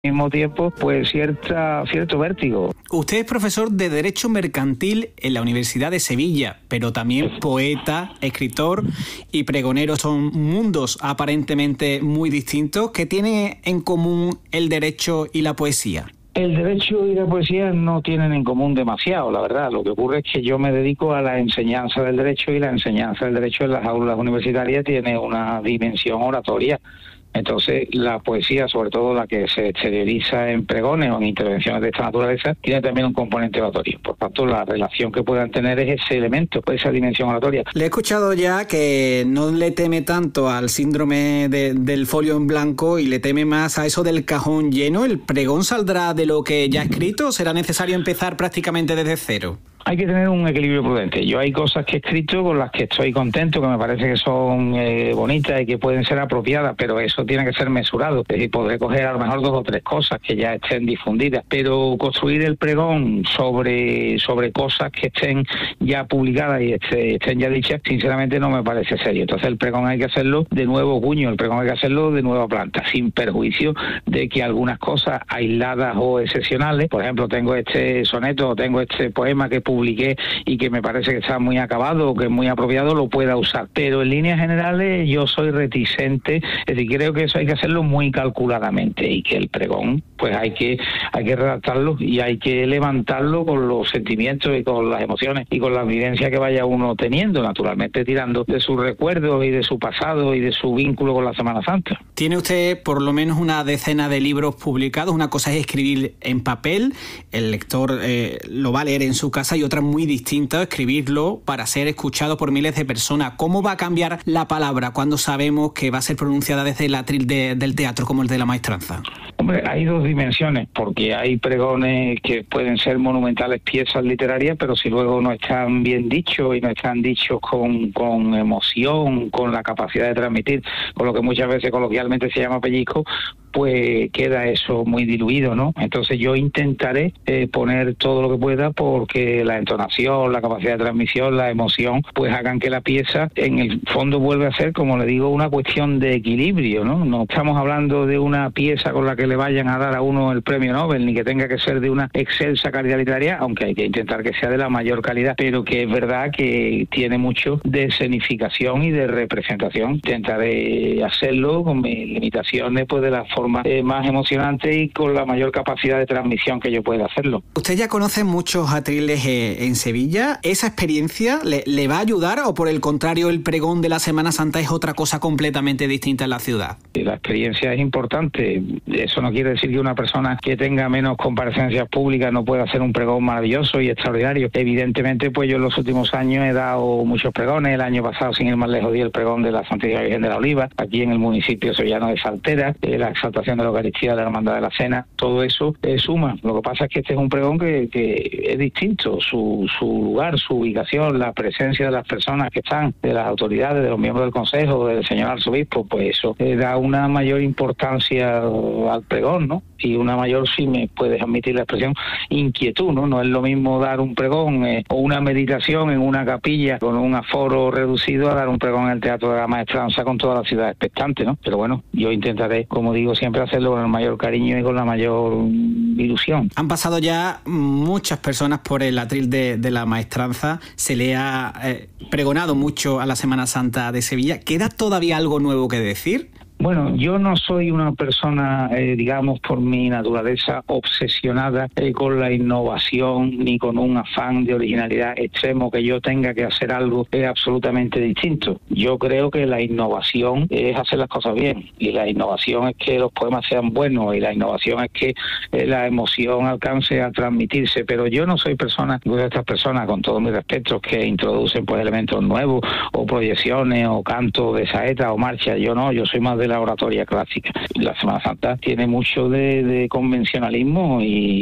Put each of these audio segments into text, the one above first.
mismo tiempo, pues cierto vértigo. Usted es profesor de Derecho Mercantil en la Universidad de Sevilla, pero también poeta, escritor y pregonero. Son mundos aparentemente muy distintos. ¿Qué tienen en común el derecho y la poesía? El derecho y la poesía no tienen en común demasiado, la verdad. Lo que ocurre es que yo me dedico a la enseñanza del derecho, y la enseñanza del derecho en las aulas universitarias tiene una dimensión oratoria. Entonces, la poesía, sobre todo la que se exterioriza en pregones o en intervenciones de esta naturaleza, tiene también un componente oratorio. Por tanto, la relación que puedan tener es ese elemento, esa dimensión oratoria. Le he escuchado ya que no le teme tanto al síndrome del folio en blanco y le teme más a eso del cajón lleno. ¿El pregón saldrá de lo que ya ha escrito o será necesario empezar prácticamente desde cero? Hay que tener un equilibrio prudente. Yo hay cosas que he escrito con las que estoy contento, que me parece que son bonitas y que pueden ser apropiadas, pero eso tiene que ser mesurado. Es decir, podré coger a lo mejor 2 o 3 cosas que ya estén difundidas, pero construir el pregón sobre cosas que estén ya publicadas y estén ya dichas, sinceramente no me parece serio. Entonces el pregón hay que hacerlo de nuevo cuño, el pregón hay que hacerlo de nueva planta, sin perjuicio de que algunas cosas aisladas o excepcionales, por ejemplo, tengo este soneto o tengo este poema que publiqué y que me parece que está muy acabado o que es muy apropiado, lo pueda usar. Pero en líneas generales yo soy reticente, es decir, creo que eso hay que hacerlo muy calculadamente y que el pregón pues hay que redactarlo y hay que levantarlo con los sentimientos y con las emociones y con la vivencia que vaya uno teniendo, naturalmente tirando de sus recuerdos y de su pasado y de su vínculo con la Semana Santa. Tiene usted por lo menos una decena de libros publicados. Una cosa es escribir en papel, el lector lo va a leer en su casa, y otra muy distinta, escribirlo para ser escuchado por miles de personas. ¿Cómo va a cambiar la palabra cuando sabemos que va a ser pronunciada desde el atril del teatro como el de La Maestranza? Hombre, hay 2 dimensiones, porque hay pregones que pueden ser monumentales piezas literarias, pero si luego no están bien dichos y no están dichos con emoción, con la capacidad de transmitir, con lo que muchas veces coloquialmente se llama pellizco, pues queda eso muy diluido, ¿no? Entonces yo intentaré poner todo lo que pueda porque la entonación, la capacidad de transmisión, la emoción, pues hagan que la pieza en el fondo vuelva a ser, como le digo, una cuestión de equilibrio, ¿no? No estamos hablando de una pieza con la que le vayan a dar a uno el premio Nobel, ni que tenga que ser de una excelsa calidad literaria, aunque hay que intentar que sea de la mayor calidad, pero que es verdad que tiene mucho de escenificación y de representación. Intentaré hacerlo con mis limitaciones, pues de la forma más emocionante y con la mayor capacidad de transmisión que yo pueda hacerlo. Usted ya conoce muchos atriles en Sevilla. ¿Esa experiencia le va a ayudar o por el contrario el pregón de la Semana Santa es otra cosa completamente distinta en la ciudad? La experiencia es importante. Eso no quiere decir que una persona que tenga menos comparecencias públicas no pueda hacer un pregón maravilloso y extraordinario. Evidentemente, pues yo en los últimos años he dado muchos pregones. El año pasado, sin ir más lejos, di el pregón de la Santísima Virgen de la Oliva, aquí en el municipio sevillano de Saltera, la exaltación de la Eucaristía, de la Hermandad de la Cena. Todo eso suma. Lo que pasa es que este es un pregón que es distinto. Su lugar, su ubicación, la presencia de las personas que están, de las autoridades, de los miembros del Consejo, del señor arzobispo, pues eso da una mayor importancia al pregón, ¿no? Y una mayor, si me puedes admitir la expresión, inquietud, ¿no? No es lo mismo dar un pregón o una meditación en una capilla con un aforo reducido a dar un pregón en el Teatro de la Maestranza con toda la ciudad expectante, ¿no? Pero bueno, yo intentaré, como digo, siempre hacerlo con el mayor cariño y con la mayor ilusión. Han pasado ya muchas personas por el atril de la Maestranza, se le ha pregonado mucho a la Semana Santa de Sevilla. ¿Queda todavía algo nuevo que decir? Bueno, yo no soy una persona, digamos, por mi naturaleza obsesionada con la innovación ni con un afán de originalidad extremo que yo tenga que hacer algo absolutamente distinto. Yo creo que la innovación es hacer las cosas bien y la innovación es que los poemas sean buenos y la innovación es que la emoción alcance a transmitirse, pero yo no soy persona de estas personas, con todos mis respetos, que introducen pues elementos nuevos o proyecciones o canto de saeta o marcha. Yo no, yo soy más de la oratoria clásica. La Semana Santa tiene mucho de convencionalismo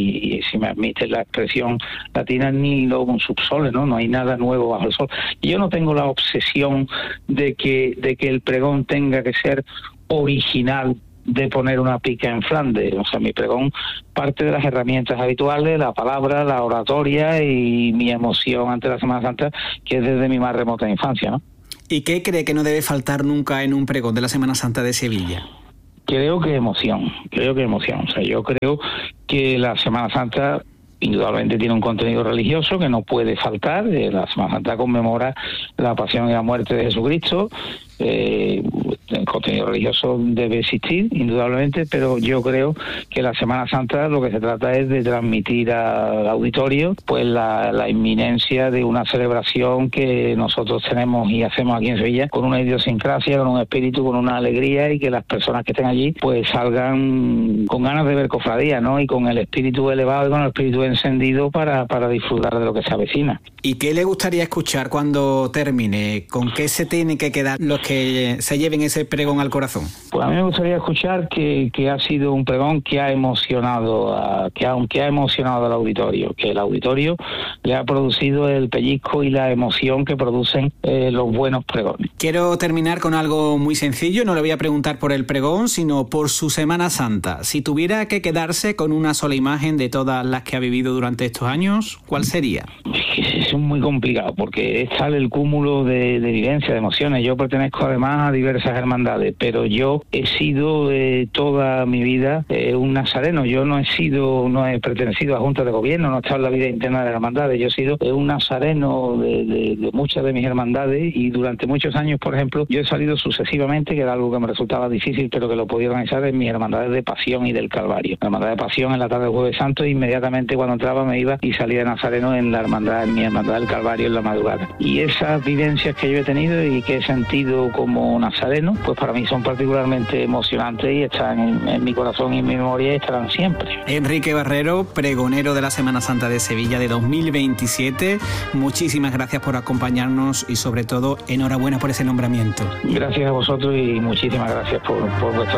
y si me admite la expresión latina, ni lo un subsole, ¿no? No hay nada nuevo bajo el sol. Y yo no tengo la obsesión de que el pregón tenga que ser original, de poner una pica en Flandes. O sea, mi pregón parte de las herramientas habituales, la palabra, la oratoria y mi emoción ante la Semana Santa, que es desde mi más remota infancia, ¿no? ¿Y qué cree que no debe faltar nunca en un pregón de la Semana Santa de Sevilla? Creo que emoción. O sea, yo creo que la Semana Santa indudablemente tiene un contenido religioso que no puede faltar. La Semana Santa conmemora la pasión y la muerte de Jesucristo. El contenido religioso debe existir, indudablemente, pero yo creo que la Semana Santa lo que se trata es de transmitir al auditorio pues la inminencia de una celebración que nosotros tenemos y hacemos aquí en Sevilla con una idiosincrasia, con un espíritu, con una alegría, y que las personas que estén allí pues salgan con ganas de ver cofradía, ¿no? Y con el espíritu elevado y con el espíritu encendido para disfrutar de lo que se avecina. ¿Y qué le gustaría escuchar cuando termine? ¿Con qué se tiene que quedar los que se lleven ese pregón al corazón? Pues a mí me gustaría escuchar que ha sido un pregón que ha emocionado al auditorio, que el auditorio le ha producido el pellizco y la emoción que producen los buenos pregones. Quiero terminar con algo muy sencillo. No le voy a preguntar por el pregón, sino por su Semana Santa. Si tuviera que quedarse con una sola imagen de todas las que ha vivido durante estos años, ¿cuál sería? Es muy complicado porque es tal el cúmulo de vivencias, de emociones. Yo pertenezco además a diversas hermandades, pero yo he sido toda mi vida un nazareno. Yo no he pertenecido a juntas de gobierno, no he estado en la vida interna de las hermandades. Yo he sido un nazareno de muchas de mis hermandades, y durante muchos años, por ejemplo, yo he salido sucesivamente, que era algo que me resultaba difícil, pero que lo podía organizar en mis hermandades de Pasión y del Calvario. La hermandad de Pasión en la tarde del Jueves Santo, e inmediatamente cuando entraba me iba y salía de nazareno en mi hermandad del Calvario en la madrugada. Y esas vivencias que yo he tenido y que he sentido como nazareno, pues para mí son particularmente emocionantes y están en mi corazón y en mi memoria, y estarán siempre. Enrique Barrero, pregonero de la Semana Santa de Sevilla de 2027, muchísimas gracias por acompañarnos y sobre todo enhorabuena por ese nombramiento. Gracias a vosotros y muchísimas gracias por vuestra